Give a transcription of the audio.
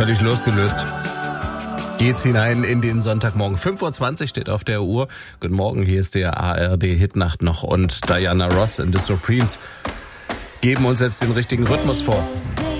völlig losgelöst. Geht's hinein in den Sonntagmorgen. 5:20 Uhr steht auf der Uhr. Guten Morgen, hier ist der ARD Hitnacht noch und Diana Ross and the Supremes geben uns jetzt den richtigen Rhythmus vor.